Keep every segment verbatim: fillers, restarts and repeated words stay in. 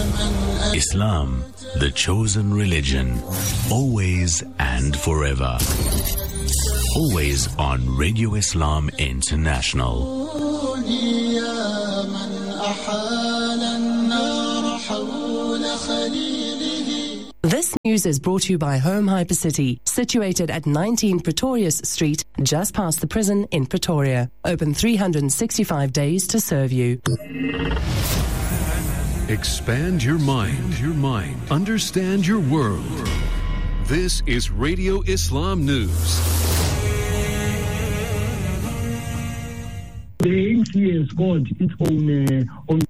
Islam, the chosen religion, always and forever. Always on Radio Islam International. This news is brought to you by Home Hypercity, situated at nineteen Pretorius Street, just past the prison in Pretoria. Open three hundred sixty-five days to serve you. Expand your mind, your mind. Understand your world. This is Radio Islam News. The A N C has got its own uh, own.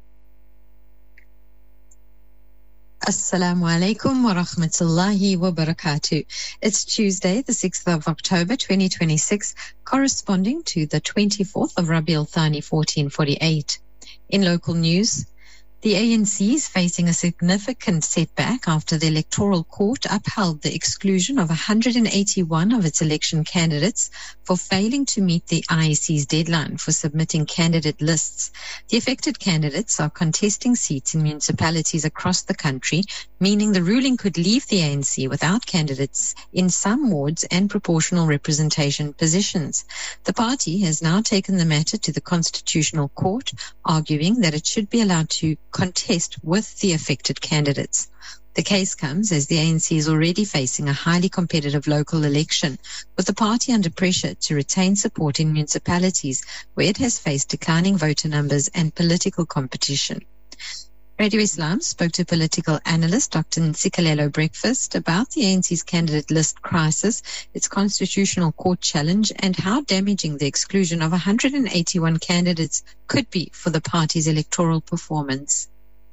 Assalamu alaikum wa rahmatullahi wa barakatuh. It's Tuesday, the sixth of October, twenty twenty-six, corresponding to the twenty-fourth of Rabiul Thani, fourteen forty-eight. In local news, the A N C is facing a significant setback after the Electoral Court upheld the exclusion of one hundred eighty-one of its election candidates for failing to meet the I E C's deadline for submitting candidate lists. The affected candidates are contesting seats in municipalities across the country, meaning the ruling could leave the A N C without candidates in some wards and proportional representation positions. The party has now taken the matter to the Constitutional Court, arguing that it should be allowed to contest with the affected candidates. The case comes as the A N C is already facing a highly competitive local election, with the party under pressure to retain support in municipalities where it has faced declining voter numbers and political competition. Radio Islam spoke to political analyst Doctor Ntsikelelo Breakfast about the A N C's candidate list crisis, its Constitutional Court challenge, and how damaging the exclusion of one hundred eighty-one candidates could be for the party's electoral performance.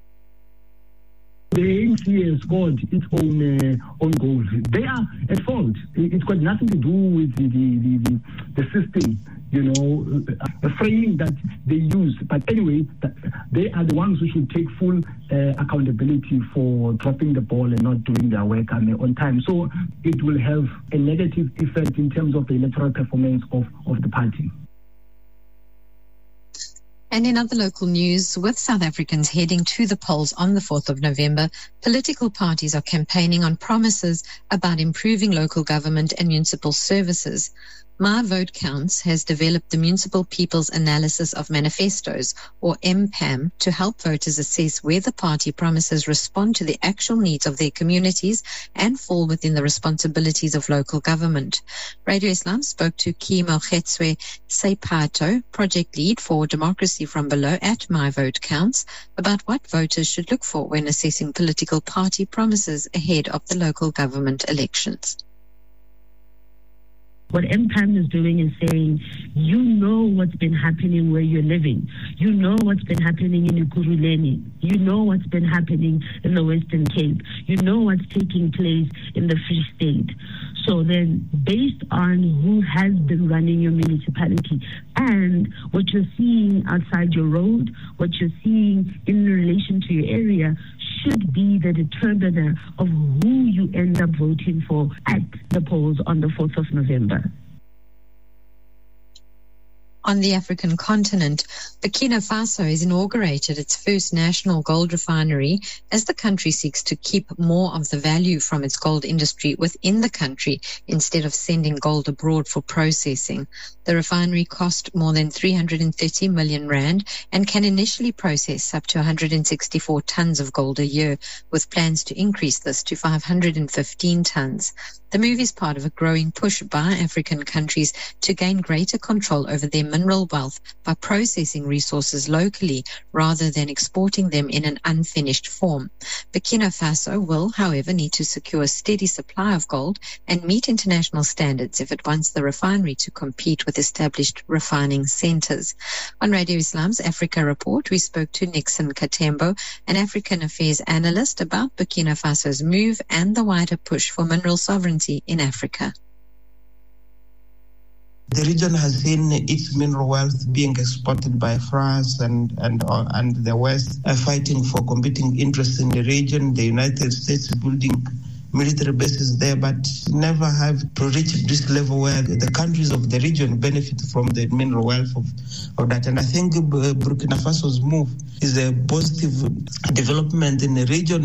The A N C has got its own uh, own goals. They are at fault. It's got nothing to do with the the, the, the system, you know, the framing that they use. But anyway, they are the ones who should take full uh, accountability for dropping the ball and not doing their work on time. So it will have a negative effect in terms of the electoral performance of, of the party. And in other local news, with South Africans heading to the polls on the fourth of November, political parties are campaigning on promises about improving local government and municipal services. My Vote Counts has developed the Municipal People's Analysis of Manifestos, or M PAM, to help voters assess where the party promises respond to the actual needs of their communities and fall within the responsibilities of local government. Radio Islam spoke to Kimo Khetswe Seipato, project lead for Democracy from Below at My Vote Counts, about what voters should look for when assessing political party promises ahead of the local government elections. What M PAM is doing is saying, you know what's been happening where you're living. You know what's been happening in Ekurhuleni. You know what's been happening in the Western Cape. You know what's taking place in the Free State. So then, based on who has been running your municipality and what you're seeing outside your road, what you're seeing in relation to your area, should be the determiner of who you end up voting for at the polls on the fourth of November. On the African continent, Burkina Faso has inaugurated its first national gold refinery as the country seeks to keep more of the value from its gold industry within the country instead of sending gold abroad for processing. The refinery cost more than three hundred thirty million rand and can initially process up to one hundred sixty-four tons of gold a year, with plans to increase this to five hundred fifteen tons. The move is part of a growing push by African countries to gain greater control over their mineral wealth by processing resources locally rather than exporting them in an unfinished form. Burkina Faso will, however, need to secure a steady supply of gold and meet international standards if it wants the refinery to compete with established refining centers. On Radio Islam's Africa Report, we spoke to Nixon Katembo, an African affairs analyst, about Burkina Faso's move and the wider push for mineral sovereignty in Africa. The region has seen its mineral wealth being exported by France and and uh, and the West, uh, fighting for competing interests in the region. The United States building military bases there, but never have to reach this level where the countries of the region benefit from the mineral wealth of, of that. And I think Burkina Faso's move is a positive development in the region.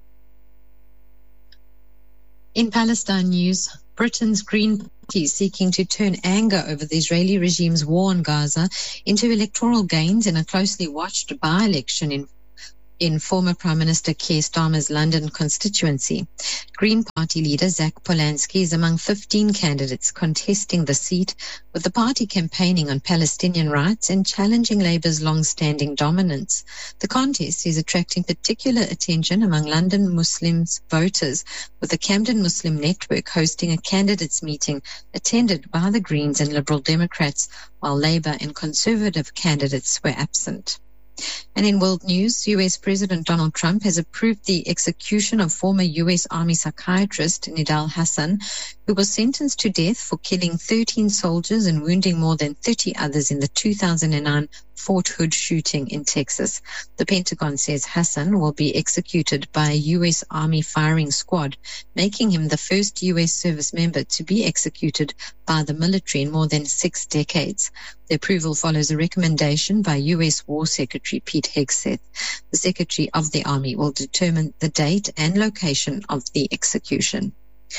In Palestine news, Britain's Green Party is seeking to turn anger over the Israeli regime's war on Gaza into electoral gains in a closely watched by-election in in former Prime Minister Keir Starmer's London constituency. Green Party leader Zach Polanski is among fifteen candidates contesting the seat, with the party campaigning on Palestinian rights and challenging Labour's long-standing dominance. The contest is attracting particular attention among London Muslims voters, with the Camden Muslim Network hosting a candidates meeting attended by the Greens and Liberal Democrats, while Labour and Conservative candidates were absent. And in world news, U S President Donald Trump has approved the execution of former U S Army psychiatrist Nidal Hasan, who was sentenced to death for killing thirteen soldiers and wounding more than thirty others in the two thousand nine Fort Hood shooting in Texas. The Pentagon says Hasan will be executed by a U S Army firing squad, making him the first U S service member to be executed by the military in more than six decades. The approval follows a recommendation by U S War Secretary Pete Hegseth. The Secretary of the Army will determine the date and location of the execution.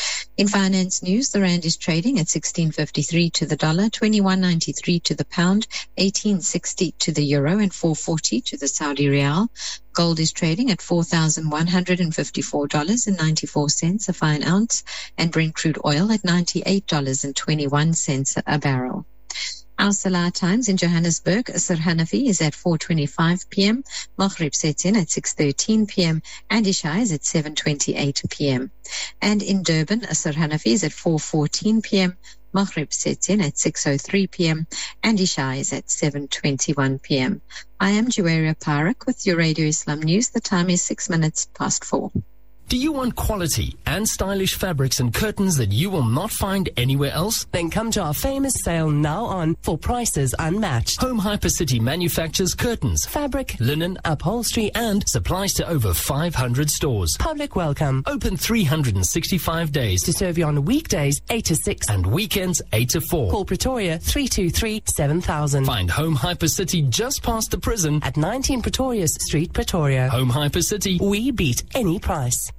In finance news, the rand is trading at sixteen fifty-three to the dollar, twenty-one ninety-three to the pound, eighteen sixty to the euro, and four forty to the Saudi rial. Gold is trading at four thousand one hundred fifty-four dollars and ninety-four cents a fine ounce, and Brent crude oil at ninety-eight dollars and twenty-one cents a barrel. Our Salah times in Johannesburg, Asr Hanafi is at four twenty-five p.m., Maghrib sets in at six thirteen p.m., and Isha is at seven twenty-eight p.m. And in Durban, Asr Hanafi is at four fourteen p.m., Maghrib sets in at six oh three p.m., and Isha is at seven twenty-one p.m. I am Juwaria Parak with your Radio Islam News. The time is six minutes past four. Do you want quality and stylish fabrics and curtains that you will not find anywhere else? Then come to our famous sale now on for prices unmatched. Home Hypercity manufactures curtains, Fabric, linen, upholstery, and supplies to over five hundred stores. Public welcome. Open three hundred sixty-five days To serve you on weekdays eight to six and weekends eight to four. Call Pretoria three two three, seven thousand. Find Home Hypercity just past the prison At nineteen Pretorius Street, Pretoria. Home Hypercity. We beat any price.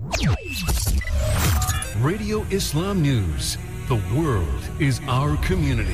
Radio Islam News. The world is our community.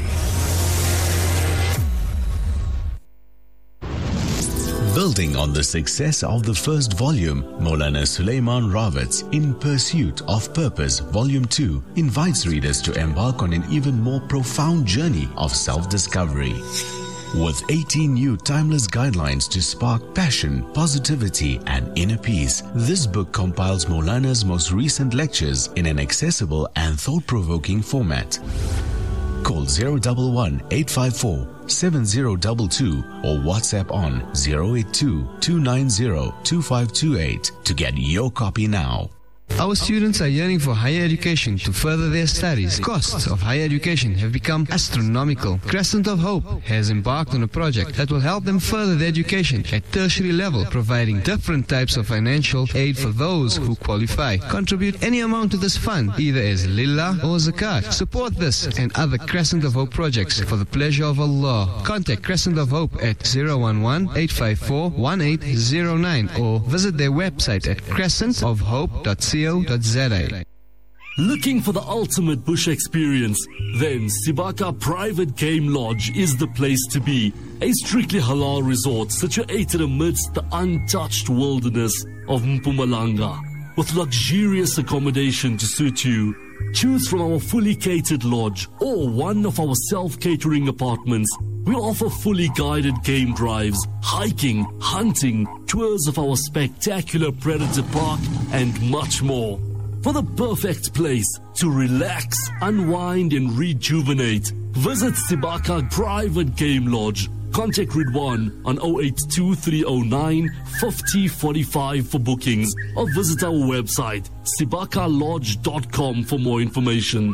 Building on the success of the first volume, Maulana Sulaiman Rawat's In Pursuit of Purpose Volume two invites readers to embark on an even more profound journey of self-discovery. With eighteen new timeless guidelines to spark passion, positivity, and inner peace, this book compiles Maulana's most recent lectures in an accessible and thought-provoking format. Call zero one one, eight five four, seven zero two two or WhatsApp on zero eight two, two nine zero, two five two eight to get your copy now. Our students are yearning for higher education to further their studies. Costs of higher education have become astronomical. Crescent of Hope has embarked on a project that will help them further their education at tertiary level, providing different types of financial aid for those who qualify. Contribute any amount to this fund, either as lillah or zakat. Support this and other Crescent of Hope projects for the pleasure of Allah. Contact Crescent of Hope at zero one one, eight five four, one eight zero nine or visit their website at crescent of hope dot co dot za. Looking for the ultimate bush experience? Then Sibaka Private Game Lodge is the place to be. A strictly halal resort situated amidst the untouched wilderness of Mpumalanga, with luxurious accommodation to suit you. Choose from our fully catered lodge or one of our self-catering apartments. We offer fully guided game drives, hiking, hunting, tours of our spectacular Predator Park, and much more. For the perfect place to relax, unwind, and rejuvenate, visit Sibaka Private Game Lodge. Contact Ridwan on zero eight two, three zero nine, five zero four five for bookings or visit our website sibaka lodge dot com for more information.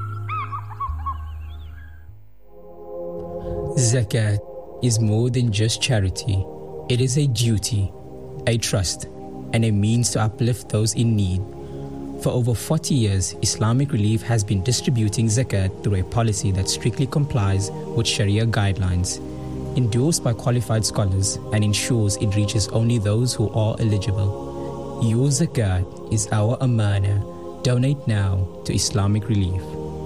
Zakat is more than just charity. It is a duty, a trust, and a means to uplift those in need. For over forty years, Islamic Relief has been distributing zakat through a policy that strictly complies with Sharia guidelines, endorsed by qualified scholars, and ensures it reaches only those who are eligible. Your zakat is our amana. Donate now to Islamic Relief.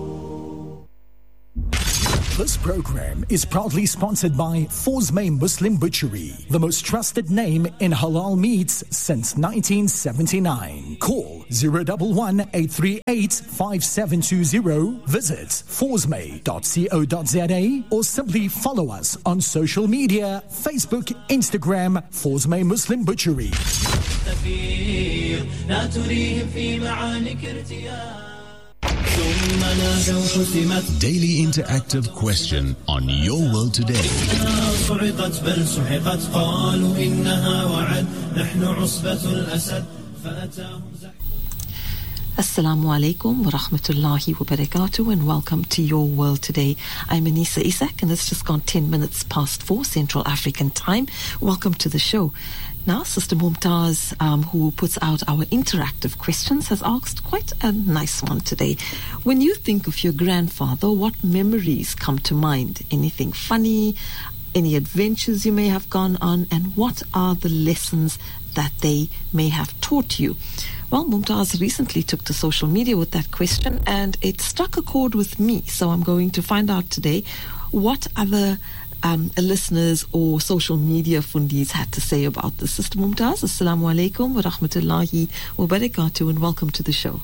This program is proudly sponsored by Fawzmay Muslim Butchery, the most trusted name in halal meats since nineteen seventy-nine. Call zero one one, eight three eight, five seven two zero, visit fawzmay dot co dot za, or simply follow us on social media, Facebook, Instagram, Fawzmay Muslim Butchery. Daily interactive question on Your World Today. Assalamu alaikum wa rahmatullahi wa barakatuh, and welcome to Your World Today. I'm Anissa Isak, and it's just gone ten minutes past four Central African time. Welcome to the show. Now, Sister Mumtaz, um, who puts out our interactive questions, has asked quite a nice one today. When you think of your grandfather, what memories come to mind? Anything funny? Any adventures you may have gone on? And what are the lessons that they may have taught you? Well, Mumtaz recently took to social media with that question, and it struck a chord with me. So I'm going to find out today what other Um, listeners or social media fundis had to say about this. Sister Mumtaz, Assalamu alaikum wa rahmatullahi wa barakatuh, and welcome to the show.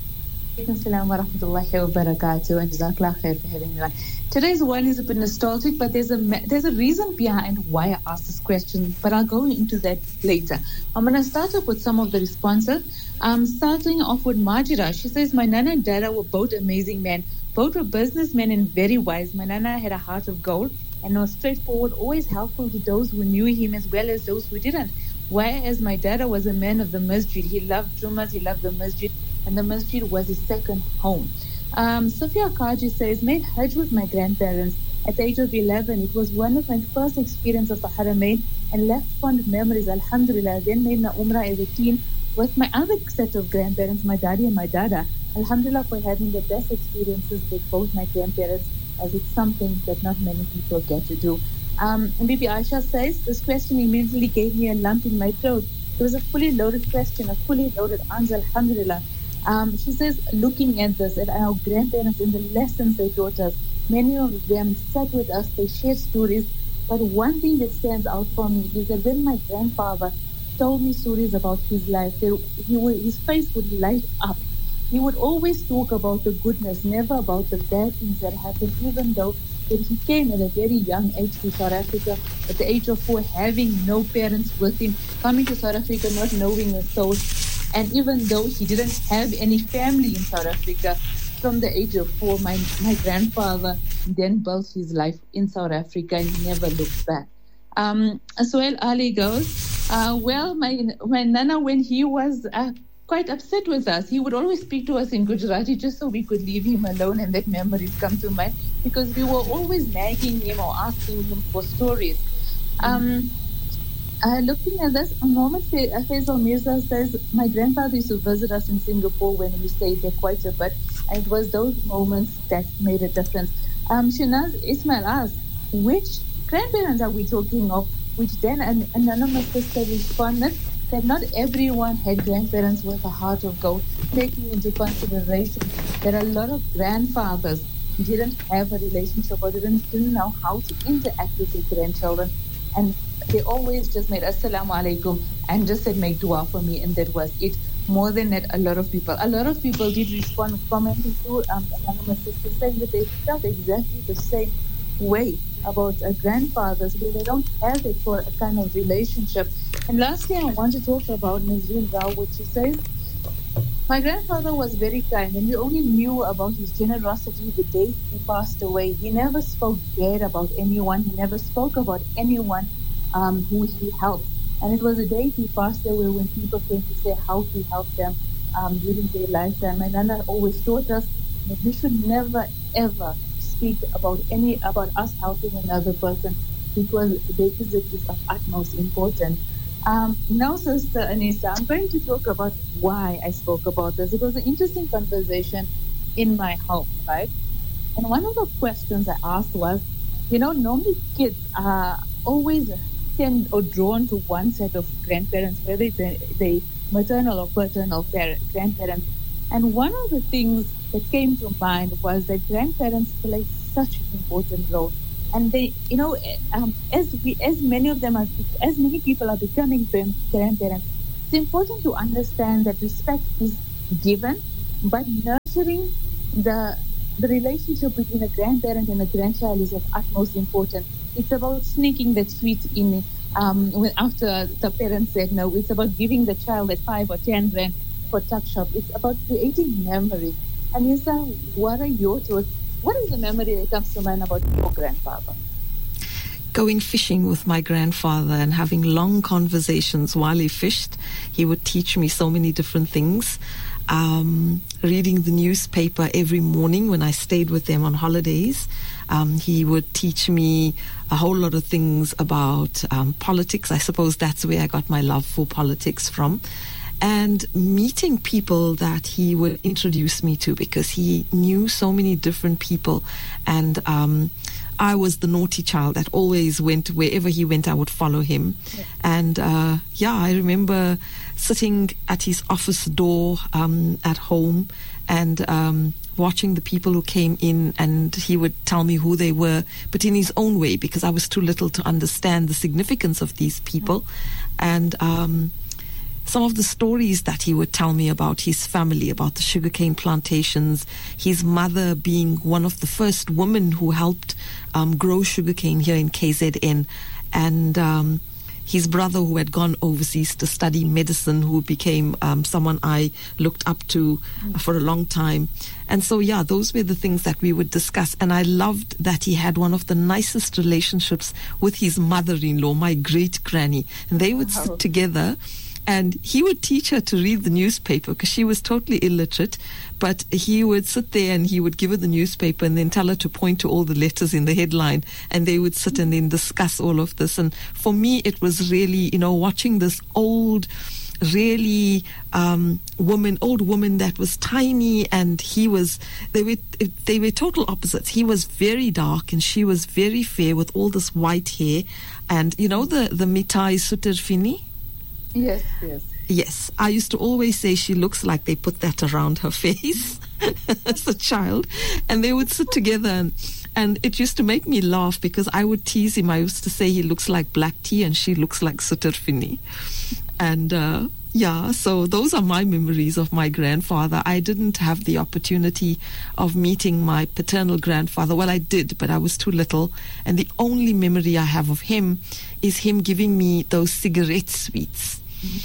Assalamu wa rahmatullahi wa barakatuh, and jazakallah khair for having me on. Today's one is a bit nostalgic, but there's a there's a reason behind why I asked this question, but I'll go into that later. I'm going to start off with some of the responses. Um, starting off with Majira. She says, my nana and dada were both amazing men. Both were businessmen and very wise. My nana had a heart of gold and was straightforward, always helpful to those who knew him as well as those who didn't. Whereas my dada was a man of the masjid. He loved Jumas, he loved the masjid, and the masjid was his second home. Um, Sophia Kaji says, made Hajj with my grandparents at the age of eleven. It was one of my first experience of the Haramain and left fond memories, alhamdulillah. Then made na Umrah as a teen with my other set of grandparents, my daddy and my dada. Alhamdulillah for having the best experiences with both my grandparents, as it's something that not many people get to do. Um, and Bibi Aisha says, this question immediately gave me a lump in my throat. It was a fully loaded question, a fully loaded answer, alhamdulillah. Um, she says, looking at this, at our grandparents and the lessons they taught us, many of them sat with us, they shared stories, but one thing that stands out for me is that when my grandfather told me stories about his life, they, he would, his face would light up. He would always talk about the goodness, never about the bad things that happened, even though that he came at a very young age to South Africa, at the age of four, having no parents with him, coming to South Africa, not knowing a soul. And even though he didn't have any family in South Africa, from the age of four, my, my grandfather then built his life in South Africa and he never looked back. Um, as well, Ali goes, uh, well, my, my Nana, when he was uh, quite upset with us, he would always speak to us in Gujarati just so we could leave him alone, and that memories come to mind because we were always nagging him or asking him for stories. Um, uh, looking at this, a moment, Faisal Mirza says, my grandfather used to visit us in Singapore when we stayed there quite a bit, and it was those moments that made a difference. Um, Shinaz Ismail asked, which grandparents are we talking of? Which then an anonymous sister responded that not everyone had grandparents with a heart of gold, taking into consideration that a lot of grandfathers didn't have a relationship or didn't, didn't know how to interact with their grandchildren. And they always just made assalamu alaikum and just said, make dua for me, and that was it. More than that, a lot of people, a lot of people did respond, commenting to um, anonymous sisters, saying that they felt exactly the same way about uh, grandfathers, because they don't have it for a kind of relationship. And lastly, I want to talk about Nazreen Rao, which she says, my grandfather was very kind, and we only knew about his generosity the day he passed away. He never spoke bad about anyone. He never spoke about anyone um, who he helped. And it was the day he passed away when people came to say how he helped them um, during their lifetime. My Nana always taught us that we should never, ever speak about any about us helping another person, because the visit is of utmost importance. Um, now, Sister Anisa, I'm going to talk about why I spoke about this. It was an interesting conversation in my home, right? And one of the questions I asked was, you know, normally kids are always tend or drawn to one set of grandparents, whether it's a, they maternal or paternal parent, grandparents. And one of the things that came to mind was that grandparents play such an important role. And they, you know, um, as we, as many of them are, as many people are becoming grandparents, it's important to understand that respect is given, but nurturing the the relationship between a grandparent and a grandchild is of utmost importance. It's about sneaking that sweet in um, when after the parents said no. It's about giving the child that five or ten rand for tuck shop. It's about creating memories. And Lisa, what are your thoughts? What is the memory that comes to mind about your grandfather? Going fishing with my grandfather and having long conversations while he fished. He would teach me so many different things. Um, reading the newspaper every morning when I stayed with them on holidays. Um, he would teach me a whole lot of things about um, politics. I suppose that's where I got my love for politics from. And meeting people that he would introduce me to, because he knew so many different people. And um, I was the naughty child that always went wherever he went, I would follow him. Yeah. And uh, yeah, I remember sitting at his office door um, at home and um, watching the people who came in, and he would tell me who they were, but in his own way, because I was too little to understand the significance of these people. Mm. And um, some of the stories that he would tell me about his family, about the sugarcane plantations, his mother being one of the first women who helped um, grow sugarcane here in K Z N, and um, his brother who had gone overseas to study medicine, who became um, someone I looked up to mm. for a long time. And so, yeah, those were the things that we would discuss. And I loved that he had one of the nicest relationships with his mother-in-law, my great-granny. And they would wow. sit together, and he would teach her to read the newspaper because she was totally illiterate. But he would sit there and he would give her the newspaper and then tell her to point to all the letters in the headline. And they would sit and then discuss all of this. And for me, it was really, you know, watching this old, really um, woman, old woman that was tiny, and he was, they were, they were total opposites. He was very dark and she was very fair with all this white hair. And, you know, the, the mitai suterfini? Yes, yes. Yes, I used to always say she looks like they put that around her face as a child. And they would sit together, and, and it used to make me laugh because I would tease him. I used to say he looks like black tea and she looks like suterfini. And uh, yeah, so those are my memories of my grandfather. I didn't have the opportunity of meeting my paternal grandfather. Well, I did, but I was too little. And the only memory I have of him is him giving me those cigarette sweets.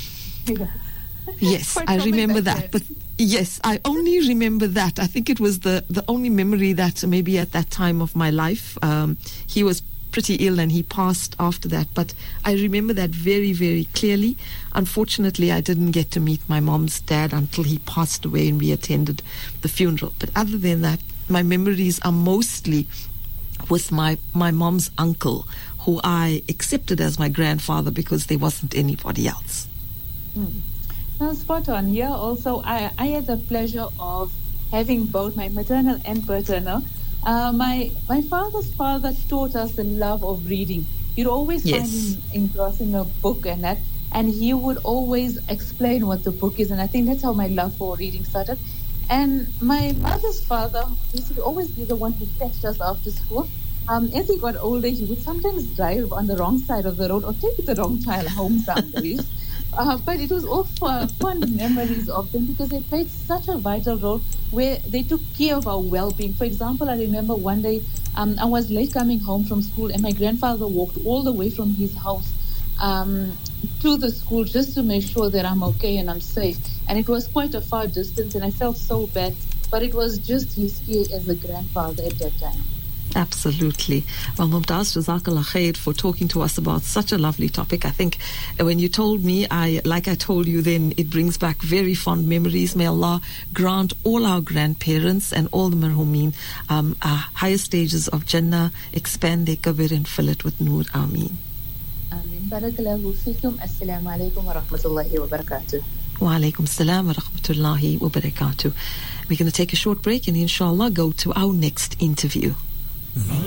Yes, I remember that. But yes, I only remember that. I think it was the, the only memory that maybe at that time of my life. Um, he was pretty ill and he passed after that. But I remember that very, very clearly. Unfortunately, I didn't get to meet my mom's dad until he passed away and we attended the funeral. But other than that, my memories are mostly with my, my mom's uncle, who I accepted as my grandfather because there wasn't anybody else. Mm. Now, spot on. Here also, I, I had the pleasure of having both my maternal and paternal. Uh, my my father's father taught us the love of reading. You'd always yes. find him engrossing a book and that, and he would always explain what the book is, and I think that's how my love for reading started. And my mother's father used to always be the one who fetched us after school. Um, as he got older, he would sometimes drive on the wrong side of the road or take the wrong child home some days. Uh, but it was all fun, fun memories of them because they played such a vital role where they took care of our well-being. For example, I remember one day um, I was late coming home from school and my grandfather walked all the way from his house um, to the school just to make sure that I'm okay and I'm safe. And it was quite a far distance and I felt so bad, but it was just his care as a grandfather at that time. Absolutely. Well, Mumtaz, Jazakallah khair for talking to us about such a lovely topic. I think when you told me, I like I told you then, it brings back very fond memories. May Allah grant all our grandparents and all the marhumin um, uh, higher stages of Jannah, expand their kabir and fill it with Noor. Ameen. Ameen. Barakallahu feekum. Assalamu alaikum wa rahmatullahi wa barakatuh. Wa alaikum salam wa rahmatullahi wa barakatuh. We're going to take a short break and inshallah go to our next interview.